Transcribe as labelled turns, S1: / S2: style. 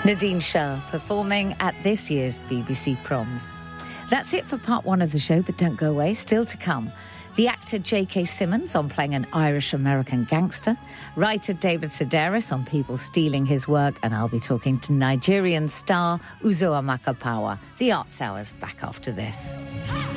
S1: Nadine Shah performing at this year's BBC Proms. That's it for part one of the show, but don't go away. Still to come, the actor J.K. Simmons on playing an Irish-American gangster, writer David Sedaris on people stealing his work, and I'll be talking to Nigerian star Uzo Amaka Power. The Arts Hour's back after this.